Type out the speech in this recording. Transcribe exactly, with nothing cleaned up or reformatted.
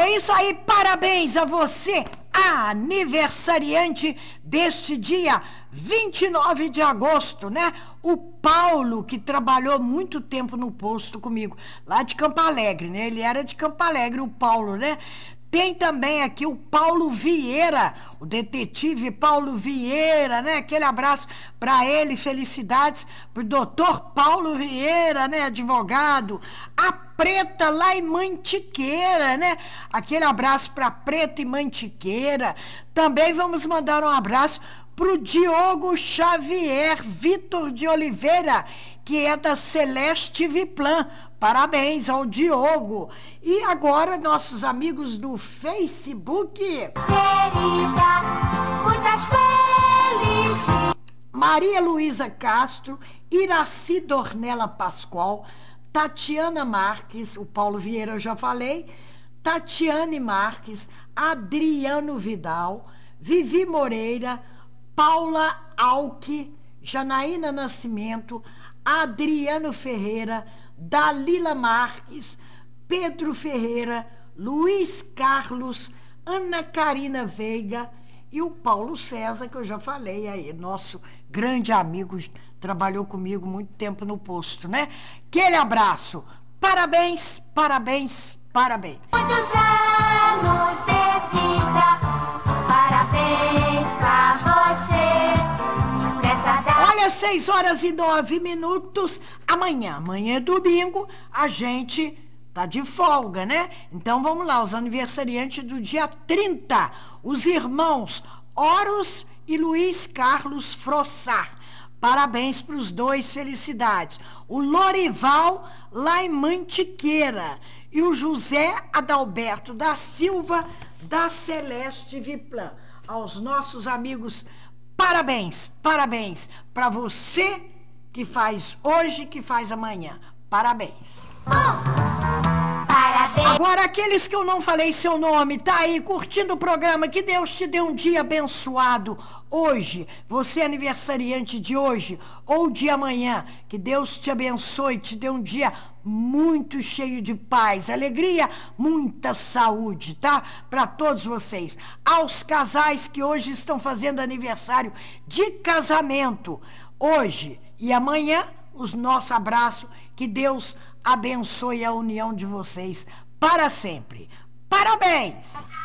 É isso aí, parabéns a você, aniversariante deste dia vinte e nove de agosto, né? O Paulo, que trabalhou muito tempo no posto comigo, lá de Campo Alegre, né? Ele era de Campo Alegre, o Paulo, né? Tem também aqui o Paulo Vieira, o detetive Paulo Vieira, né? Aquele abraço para ele, felicidades pro doutor Paulo Vieira, né? Advogado. A Preta lá em Mantiqueira, né? Aquele abraço para Preta e Mantiqueira. Também vamos mandar um abraço pro Diogo Xavier Vitor de Oliveira, que é da Celeste Viplan. Parabéns ao Diogo. E agora, nossos amigos do Facebook. Querida, muitas felicidades. Maria Luísa Castro, Iraci Dornella Pascoal, Tatiana Marques, o Paulo Vieira eu já falei, Tatiane Marques, Adriano Vidal, Vivi Moreira, Paula Alque, Janaína Nascimento, Adriano Ferreira, Dalila Marques, Pedro Ferreira, Luiz Carlos, Ana Karina Veiga e o Paulo César, que eu já falei aí, nosso grande amigo, trabalhou comigo muito tempo no posto, né? Aquele abraço, parabéns, parabéns, parabéns. Muitos anos de vida, parabéns pra você. Nessa data. Olha, seis horas e nove minutos, amanhã, amanhã é domingo, a gente tá de folga, né? Então vamos lá, os aniversariantes do dia trinta, os irmãos Horus e Luiz Carlos Frossar. Parabéns para os dois, felicidades. O Lorival, lá em Mantiqueira, e o José Adalberto da Silva, da Celeste Viplan. Aos nossos amigos, parabéns, parabéns para você que faz hoje, que faz amanhã. Parabéns. Parabéns. Agora, aqueles que eu não falei seu nome, tá aí curtindo o programa, que Deus te dê um dia abençoado hoje, você aniversariante de hoje ou de amanhã, que Deus te abençoe, te dê um dia muito cheio de paz, alegria, muita saúde, tá? Para todos vocês. Aos casais que hoje estão fazendo aniversário de casamento, hoje e amanhã, o nosso abraço, que Deus abençoe a união de vocês para sempre. Parabéns!